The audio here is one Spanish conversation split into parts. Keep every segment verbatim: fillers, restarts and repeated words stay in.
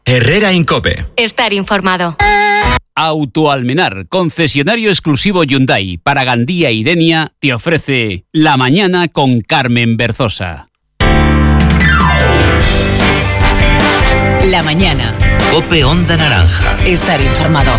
Herrera Incope. Estar informado. Autoalmenar, concesionario exclusivo Hyundai para Gandía y Denia, te ofrece La Mañana con Carmen Berzosa. La mañana. Cope Onda Naranja. Estar informado.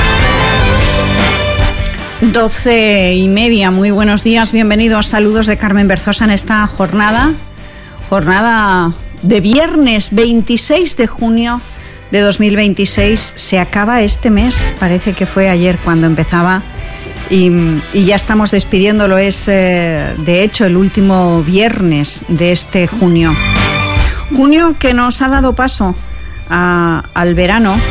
Doce y media, muy buenos días, bienvenidos, saludos de Carmen Berzosa en esta jornada, jornada de viernes veintiséis de junio de dos mil veintiséis. Se acaba este mes, parece que fue ayer cuando empezaba y, y ya estamos despidiéndolo, es eh, de hecho el último viernes de este junio. Junio que nos ha dado paso a, al verano.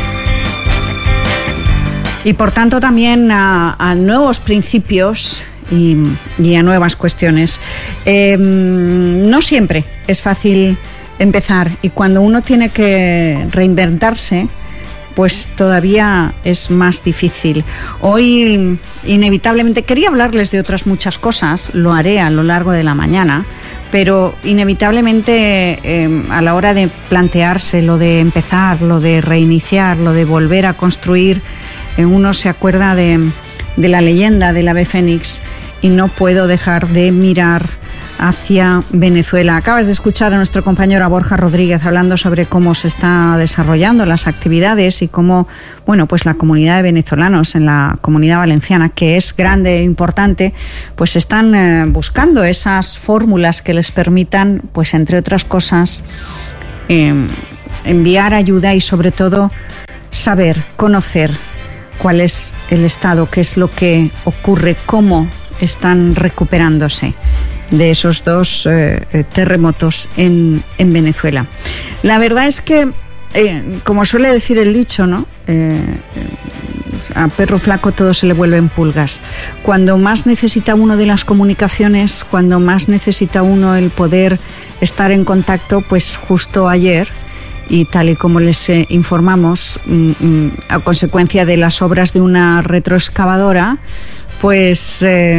Y por tanto también a, a nuevos principios y, y a nuevas cuestiones. Eh, no siempre es fácil empezar y cuando uno tiene que reinventarse, pues todavía es más difícil. Hoy inevitablemente quería hablarles de otras muchas cosas, lo haré a lo largo de la mañana, pero inevitablemente eh, a la hora de plantearse lo de empezar, lo de reiniciar, lo de volver a construir, uno se acuerda de, de la leyenda del ave fénix y no puedo dejar de mirar hacia Venezuela. Acabas de escuchar a nuestro compañero a Borja Rodríguez hablando sobre cómo se está desarrollando las actividades y cómo, bueno, pues la comunidad de venezolanos en la Comunidad Valenciana, que es grande e importante, pues están eh, buscando esas fórmulas que les permitan, pues entre otras cosas, eh, enviar ayuda y sobre todo saber, conocer cuál es el estado, qué es lo que ocurre, cómo están recuperándose de esos dos eh, terremotos en, en Venezuela. La verdad es que, eh, como suele decir el dicho, ¿no? Eh, a perro flaco todo se le vuelven pulgas. Cuando más necesita uno de las comunicaciones, cuando más necesita uno el poder estar en contacto, pues justo ayer, y tal y como les eh, informamos, mm, mm, a consecuencia de las obras de una retroexcavadora, pues... Eh,